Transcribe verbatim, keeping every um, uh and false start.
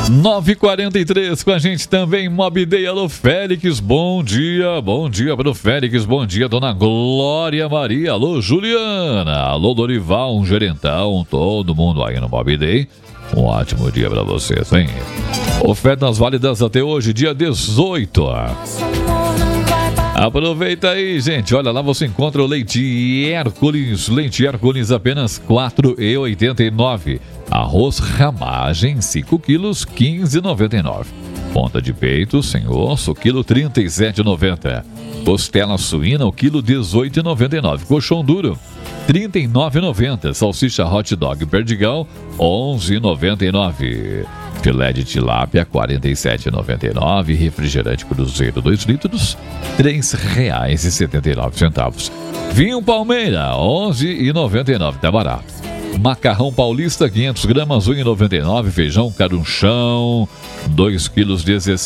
nove e quarenta e três, com a gente também, Mob Day. Alô, Félix, bom dia, bom dia para o Félix, bom dia, dona Glória Maria, alô, Juliana, alô, Dorival, um gerentão, todo mundo aí no Mob Day. Um ótimo dia para vocês, hein? Ofertas válidas até hoje, dia dezoito. Aproveita aí, gente. Olha, lá você encontra o leite Hércules. Leite Hércules apenas quatro reais e oitenta e nove centavos. Arroz Ramagem, cinco quilos, quinze reais e noventa e nove centavos. Ponta de peito sem osso, quilo trinta e sete reais e noventa centavos. Costela suína, o quilo dezoito reais e noventa e nove centavos. Colchão duro, trinta e nove reais e noventa centavos. Salsicha hot dog Perdigão, onze reais e noventa e nove centavos. Filé de tilápia, quarenta e sete reais e noventa e nove centavos. Refrigerante Cruzeiro, dois litros, três reais e setenta e nove centavos. Vinho Palmeira, onze reais e noventa e nove centavos. Tá barato. Macarrão paulista, quinhentas gramas, um real e noventa e nove centavos. Feijão carunchão, dois quilos, dezesseis